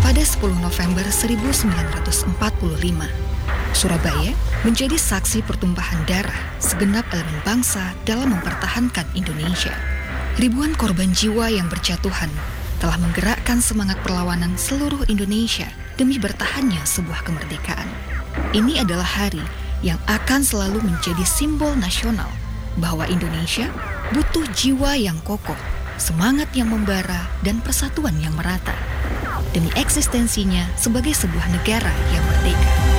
Pada 10 November 1945, Surabaya menjadi saksi pertumpahan darah segenap elemen bangsa dalam mempertahankan Indonesia. Ribuan korban jiwa yang berjatuhan telah menggerakkan semangat perlawanan seluruh Indonesia demi bertahannya sebuah kemerdekaan. Ini adalah hari yang akan selalu menjadi simbol nasional bahwa Indonesia butuh jiwa yang kokoh, semangat yang membara, dan persatuan yang merata demi eksistensinya sebagai sebuah negara yang merdeka.